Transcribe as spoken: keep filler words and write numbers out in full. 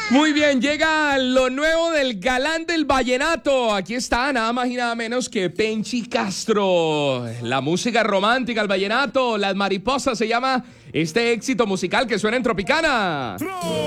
Muy bien, llega lo nuevo del galán del vallenato. Aquí está nada más y nada menos que Penchi Castro. La música romántica, el vallenato, las mariposas se llama este éxito musical que suena en Tropicana.